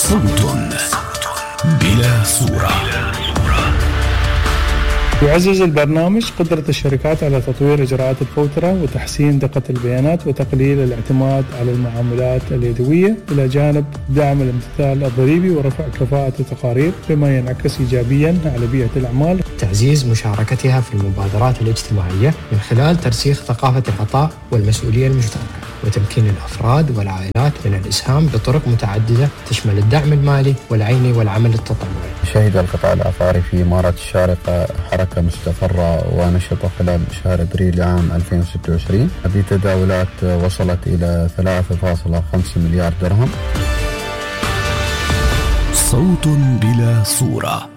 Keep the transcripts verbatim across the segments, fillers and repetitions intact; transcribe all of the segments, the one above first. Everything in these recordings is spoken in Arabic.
صوت بلا صورة. يعزز البرنامج قدرة الشركات على تطوير إجراءات الفوترة وتحسين دقة البيانات وتقليل الاعتماد على المعاملات اليدوية، إلى جانب دعم الامتثال الضريبي ورفع كفاءة التقارير، بما ينعكس إيجابيا على بيئة الأعمال. تعزيز مشاركتها في المبادرات الاجتماعية من خلال ترسيخ ثقافة العطاء والمسؤولية المشتركة، وتمكين الأفراد والعائلات من الإسهام بطرق متعددة تشمل الدعم المالي والعيني والعمل التطوعي. شهد القطاع العقاري في إمارة الشارقة حركة مستقرة ونشطة خلال شهر أبريل عام ألفين وستة وعشرين بتداولات وصلت إلى ثلاثة فاصلة خمسة مليار درهم. صوت بلا صورة.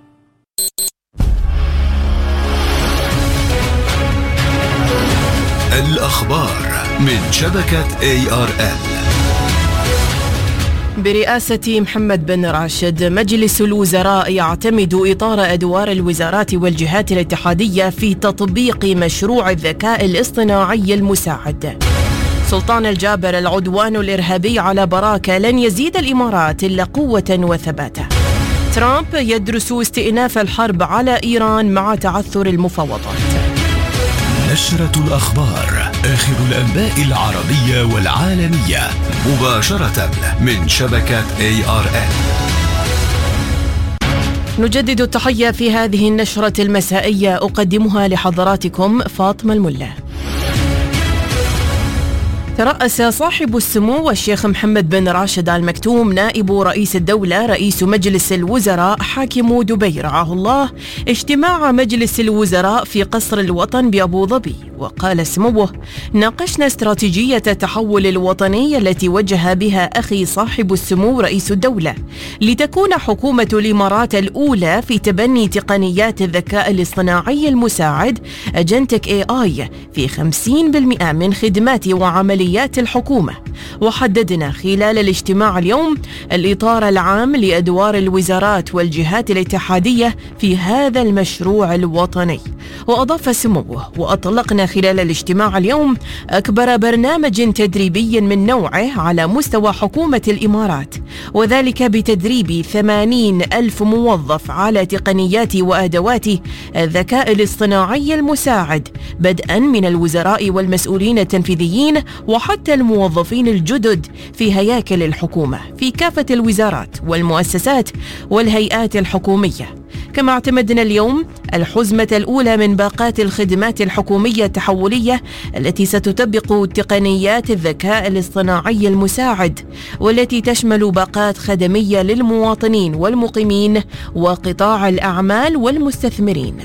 الأخبار من شبكة إيه آر إل. برئاسة محمد بن راشد، مجلس الوزراء يعتمد إطار أدوار الوزارات والجهات الاتحادية في تطبيق مشروع الذكاء الاصطناعي المساعد. سلطان الجابر، العدوان الإرهابي على براكة لن يزيد الإمارات إلا قوة وثباتا. ترامب يدرس استئناف الحرب على إيران مع تعثر المفاوضات. نشرة الأخبار، آخر الأنباء العربية والعالمية، مباشرة من شبكة إيه آر إل. نجدد التحية في هذه النشرة المسائية، أقدمها لحضراتكم فاطمة الملا. ترأس صاحب السمو الشيخ محمد بن راشد آل مكتوم نائب رئيس الدولة رئيس مجلس الوزراء حاكم دبي رعاه الله اجتماع مجلس الوزراء في قصر الوطن بأبو ظبي، وقال سموه: ناقشنا استراتيجية التحول الوطني التي وجه بها أخي صاحب السمو رئيس الدولة لتكون حكومة الإمارات الأولى في تبني تقنيات الذكاء الاصطناعي المساعد أجنتك إيه آي في خمسين بالمئة من خدمات وعمليات الحكومة. وحددنا خلال الاجتماع اليوم الإطار العام لأدوار الوزارات والجهات الاتحادية في هذا المشروع الوطني. وأضاف سموه: وأطلقنا خلال الاجتماع اليوم أكبر برنامج تدريبي من نوعه على مستوى حكومة الإمارات، وذلك بتدريب ثمانين ألف موظف على تقنيات وأدوات الذكاء الاصطناعي المساعد، بدءا من الوزراء والمسؤولين التنفيذيين وحتى الموظفين الجدد في هياكل الحكومة في كافة الوزارات والمؤسسات والهيئات الحكومية. كما اعتمدنا اليوم الحزمة الأولى من باقات الخدمات الحكومية التحولية التي ستطبق تقنيات الذكاء الاصطناعي المساعد، والتي تشمل باقات خدمية للمواطنين والمقيمين وقطاع الأعمال والمستثمرين.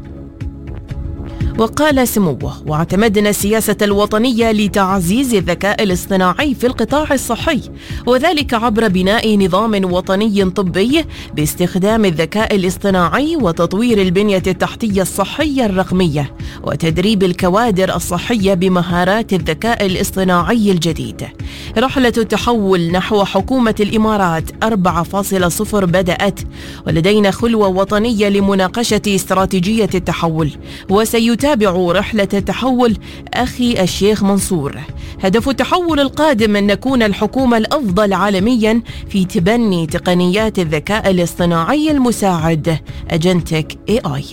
وقال سموه: واعتمدنا السياسة الوطنية لتعزيز الذكاء الاصطناعي في القطاع الصحي، وذلك عبر بناء نظام وطني طبي باستخدام الذكاء الاصطناعي وتطوير البنية التحتية الصحية الرقمية وتدريب الكوادر الصحية بمهارات الذكاء الاصطناعي الجديد. رحلة التحول نحو حكومة الإمارات أربعة فاصلة صفر بدأت، ولدينا خلوة وطنية لمناقشة استراتيجية التحول، وسيتابع تابعوا رحلة التحول أخي الشيخ منصور. هدف التحول القادم أن نكون الحكومة الأفضل عالميا في تبني تقنيات الذكاء الاصطناعي المساعد أجنتك إيه آي.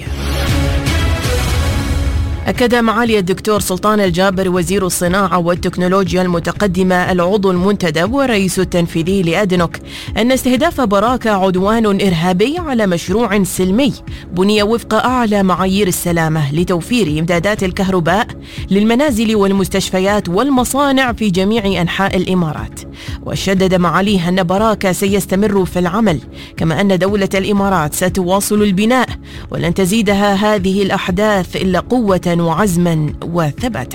أكد معالي الدكتور سلطان الجابر وزير الصناعة والتكنولوجيا المتقدمة العضو المنتدب والرئيس التنفيذي لأدنوك أن استهداف براكة عدوان إرهابي على مشروع سلمي بني وفق أعلى معايير السلامة لتوفير إمدادات الكهرباء للمنازل والمستشفيات والمصانع في جميع أنحاء الإمارات. وشدد معاليه أن براكة سيستمر في العمل، كما أن دولة الإمارات ستواصل البناء ولن تزيدها هذه الأحداث إلا قوة وعزما وثباتا.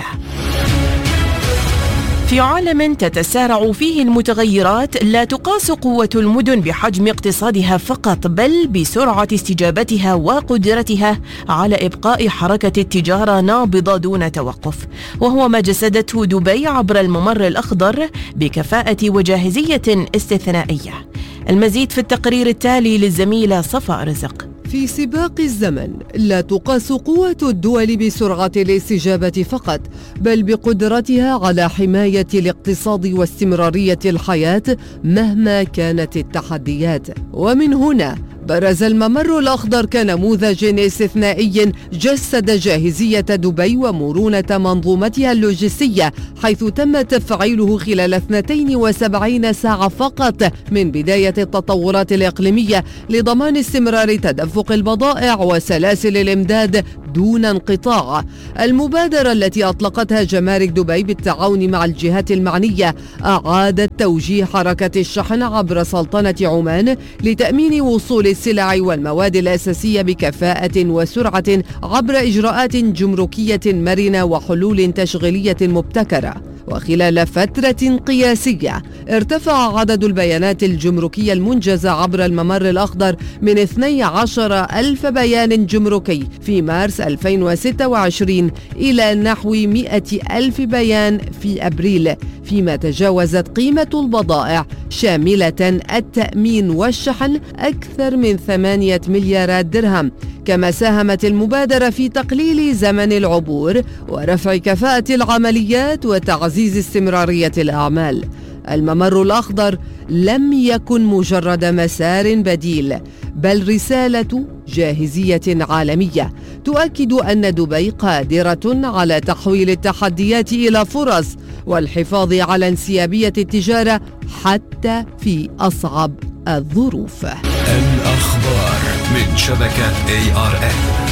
في عالم تتسارع فيه المتغيرات لا تقاس قوة المدن بحجم اقتصادها فقط، بل بسرعة استجابتها وقدرتها على إبقاء حركة التجارة نابضة دون توقف، وهو ما جسدته دبي عبر الممر الأخضر بكفاءة وجاهزية استثنائية. المزيد في التقرير التالي للزميلة صفاء رزق. في سباق الزمن لا تقاس قوة الدول بسرعة الاستجابة فقط، بل بقدرتها على حماية الاقتصاد واستمرارية الحياة مهما كانت التحديات. ومن هنا برز الممر الأخضر كنموذج استثنائي جسد جاهزية دبي ومرونة منظومتها اللوجستية، حيث تم تفعيله خلال اثنتين وسبعين ساعة فقط من بداية التطورات الإقليمية لضمان استمرار تدفق البضائع وسلاسل الإمداد دون انقطاع. المبادرة التي أطلقتها جمارك دبي بالتعاون مع الجهات المعنية أعادت توجيه حركة الشحن عبر سلطنة عمان لتأمين وصول السلع والمواد الأساسية بكفاءة وسرعة عبر إجراءات جمركية مرنة وحلول تشغيلية مبتكرة. وخلال فترة قياسية ارتفع عدد البيانات الجمركية المنجزة عبر الممر الأخضر من اثني عشر ألف بيان جمركي في مارس ألفين وستة وعشرين إلى نحو مئة ألف بيان في أبريل، فيما تجاوزت قيمة البضائع شاملة التأمين والشحن أكثر من ثمانية مليارات درهم. كما ساهمت المبادرة في تقليل زمن العبور ورفع كفاءة العمليات وتعزيز استمرارية الأعمال. الممر الأخضر لم يكن مجرد مسار بديل، بل رسالة جاهزية عالمية تؤكد أن دبي قادرة على تحويل التحديات إلى فرص والحفاظ على انسيابية التجارة حتى في أصعب الظروف. الأخبار من شبكة إيه آر إل.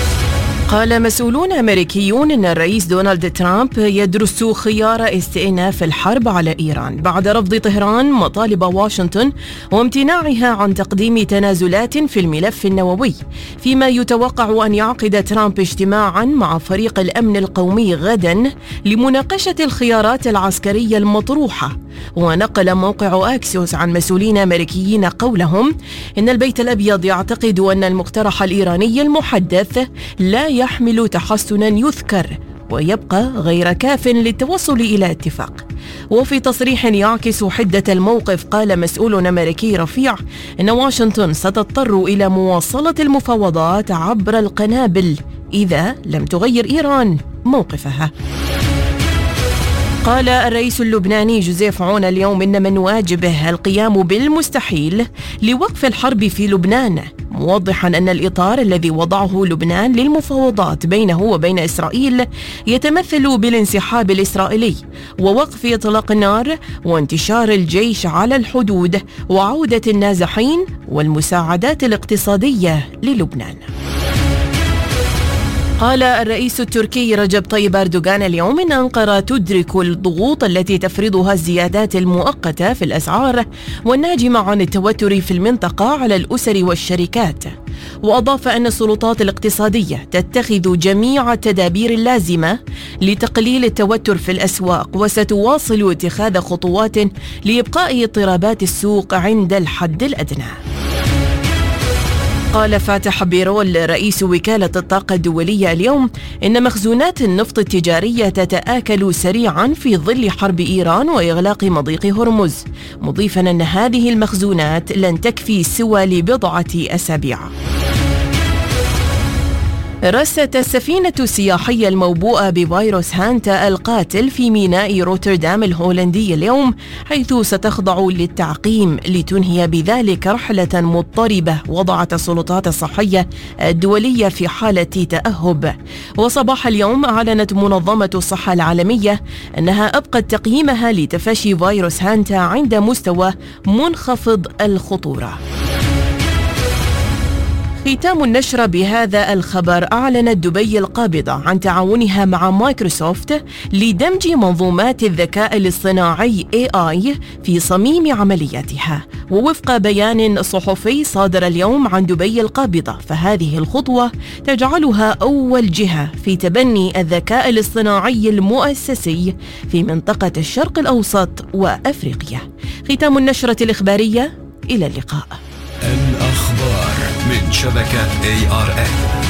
قال مسؤولون أمريكيون أن الرئيس دونالد ترامب يدرس خيار استئناف الحرب على إيران بعد رفض طهران مطالب واشنطن وامتناعها عن تقديم تنازلات في الملف النووي، فيما يتوقع أن يعقد ترامب اجتماعا مع فريق الأمن القومي غدا لمناقشة الخيارات العسكرية المطروحة. ونقل موقع أكسيوس عن مسؤولين أمريكيين قولهم إن البيت الأبيض يعتقد أن المقترح الإيراني المحدث لا يحمل تحسنا يذكر ويبقى غير كاف للتوصل إلى اتفاق. وفي تصريح يعكس حدة الموقف قال مسؤول أمريكي رفيع إن واشنطن ستضطر إلى مواصلة المفاوضات عبر القنابل إذا لم تغير إيران موقفها. قال الرئيس اللبناني جوزيف عون اليوم إن من واجبه القيام بالمستحيل لوقف الحرب في لبنان، موضحا أن الإطار الذي وضعه لبنان للمفاوضات بينه وبين إسرائيل يتمثل بالانسحاب الإسرائيلي ووقف إطلاق النار وانتشار الجيش على الحدود وعودة النازحين والمساعدات الاقتصادية للبنان. قال الرئيس التركي رجب طيب أردوغان اليوم إن أنقرة تدرك الضغوط التي تفرضها الزيادات المؤقتة في الأسعار والناجمة عن التوتر في المنطقة على الأسر والشركات. وأضاف أن السلطات الاقتصادية تتخذ جميع التدابير اللازمة لتقليل التوتر في الأسواق وستواصل اتخاذ خطوات لإبقاء اضطرابات السوق عند الحد الأدنى. قال فاتح بيرول رئيس وكالة الطاقة الدولية اليوم إن مخزونات النفط التجارية تتآكل سريعا في ظل حرب إيران وإغلاق مضيق هرمز، مضيفا أن هذه المخزونات لن تكفي سوى لبضعة أسابيع. رست السفينة السياحية الموبوءة بفيروس هانتا القاتل في ميناء روتردام الهولندي اليوم، حيث ستخضع للتعقيم لتنهي بذلك رحلة مضطربة وضعت السلطات الصحية الدولية في حالة تأهب. وصباح اليوم أعلنت منظمة الصحة العالمية أنها أبقت تقييمها لتفشي فيروس هانتا عند مستوى منخفض الخطورة. ختام النشرة بهذا الخبر. أعلنت دبي القابضة عن تعاونها مع مايكروسوفت لدمج منظومات الذكاء الاصطناعي إيه آي في صميم عملياتها. ووفق بيان صحفي صادر اليوم عن دبي القابضة، فهذه الخطوة تجعلها أول جهة في تبني الذكاء الاصطناعي المؤسسي في منطقة الشرق الأوسط وأفريقيا. ختام النشرة الإخبارية، إلى اللقاء. الأخبار من شبكة إيه آر إل.